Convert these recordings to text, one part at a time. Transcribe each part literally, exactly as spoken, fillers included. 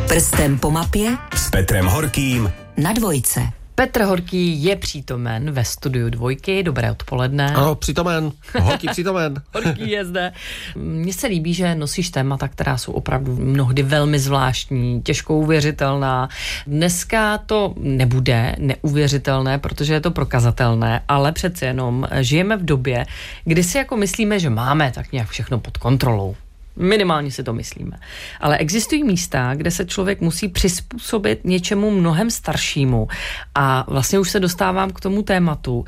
Prstem po mapě s Petrem Horkým na Dvojce. Petr Horký je přítomen ve studiu Dvojky. Dobré odpoledne. Ano, přítomen. Horký přítomen. Horký je zde. Mně se líbí, že nosíš témata, která jsou opravdu mnohdy velmi zvláštní, těžko uvěřitelná. Dneska to nebude neuvěřitelné, protože je to prokazatelné, ale přece jenom žijeme v době, kdy si jako myslíme, že máme tak nějak všechno pod kontrolou. Minimálně si to myslíme. Ale existují místa, kde se člověk musí přizpůsobit něčemu mnohem staršímu. A vlastně už se dostávám k tomu tématu.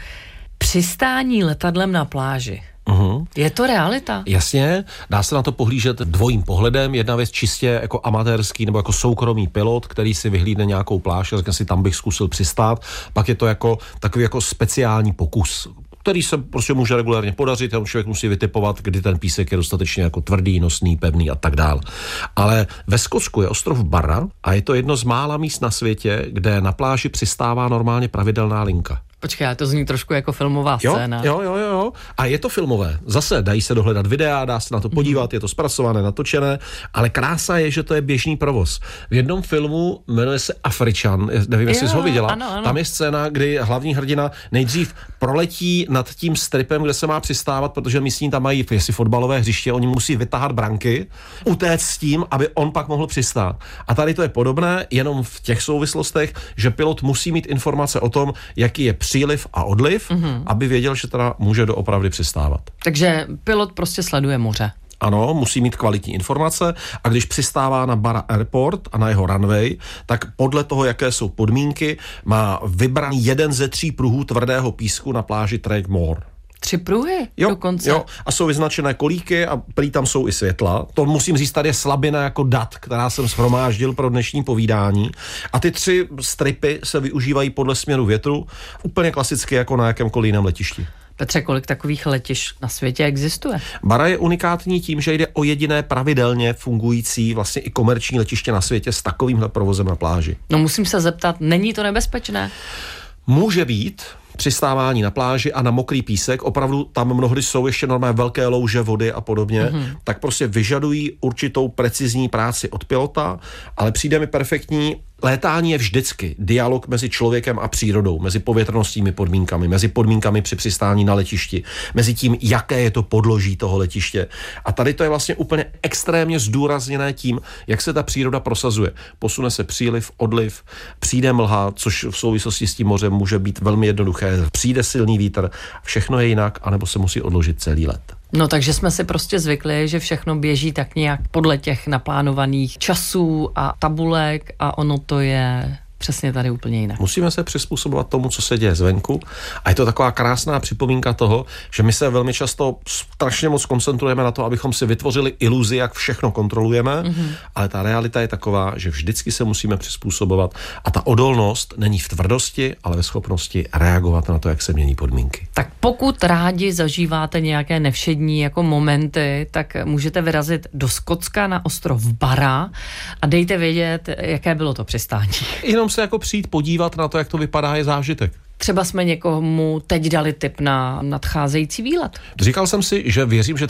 Přistání letadlem na pláži. Uhum. Je to realita? Jasně, dá se na to pohlížet dvojím pohledem. Jedna věc čistě jako amatérský nebo jako soukromý pilot, který si vyhlídne nějakou pláž a řekne si, tam bych zkusil přistát. Pak je to jako takový jako speciální pokus, který se prostě může regulárně podařit, tam člověk musí vytipovat, kdy ten písek je dostatečně jako tvrdý, nosný, pevný a tak dál. Ale ve Skotsku je ostrov Barra a je to jedno z mála míst na světě, kde na pláži přistává normálně pravidelná linka. Počkej, to zní trošku jako filmová jo, scéna. Jo, jo, jo, jo. A je to filmové. Zase dají se dohledat videa, dá se na to podívat, mm. je to zpracované, natočené, ale krása je, že to je běžný provoz. V jednom filmu jmenuje se Afričan, nevím, jestli jsi ho viděla. Ano, ano. Tam je scéna, kdy hlavní hrdina nejdřív proletí nad tím stripem, kde se má přistávat, protože místní tam mají jestli fotbalové hřiště, oni musí vytahat branky, utéct s tím, aby on pak mohl přistát. A tady to je podobné, jenom v těch souvislostech, že pilot musí mít informace o tom, jaký je příliv a odliv, mm-hmm. aby věděl, že teda může doopravdy přistávat. Takže pilot prostě sleduje moře. Ano, musí mít kvalitní informace a když přistává na Barra Airport a na jeho runway, tak podle toho, jaké jsou podmínky, má vybraný jeden ze tří pruhů tvrdého písku na pláži Trade More. Tři pruhy jo, dokonce. Jo, a jsou vyznačené kolíky a prý tam jsou i světla. To musím říct, tady je slabina jako dat, která jsem shromáždil pro dnešní povídání. A ty tři stripy se využívají podle směru větru, úplně klasicky jako na jakémkoliv jiném letišti. Petře, kolik takových letišť na světě existuje? Barra je unikátní tím, že jde o jediné pravidelně fungující vlastně i komerční letiště na světě s takovýmhle provozem na pláži. No musím se zeptat, není to nebezpečné? Může být přistávání na pláži a na mokrý písek, opravdu tam mnohdy jsou ještě normálně velké louže vody a podobně, mm-hmm. tak prostě vyžadují určitou precizní práci od pilota, ale přijde mi perfektní. Létání je vždycky dialog mezi člověkem a přírodou, mezi povětrnostními podmínkami, mezi podmínkami při přistání na letišti, mezi tím, jaké je to podloží toho letiště. A tady to je vlastně úplně extrémně zdůrazněné tím, jak se ta příroda prosazuje. Posune se příliv, odliv, přijde mlha, což v souvislosti s tím mořem může být velmi jednoduché, přijde silný vítr, všechno je jinak, anebo se musí odložit celý let. No takže jsme si prostě zvykli, že všechno běží tak nějak podle těch naplánovaných časů a tabulek a ono to je přesně tady úplně jinak. Musíme se přizpůsobovat tomu, co se děje zvenku a je to taková krásná připomínka toho, že my se velmi často strašně moc koncentrujeme na to, abychom si vytvořili iluzi, jak všechno kontrolujeme, mm-hmm. ale ta realita je taková, že vždycky se musíme přizpůsobovat a ta odolnost není v tvrdosti, ale ve schopnosti reagovat na to, jak se mění podmínky. Tak pokud rádi zažíváte nějaké nevšední jako momenty, tak můžete vyrazit do Skotska na ostrov Barra a dejte vědět, jaké bylo to přistání. Jenom se jako přijít podívat na to, jak to vypadá, je zážitek. Třeba jsme někomu teď dali tip na nadcházející výlet. Říkal jsem si, že věřím, že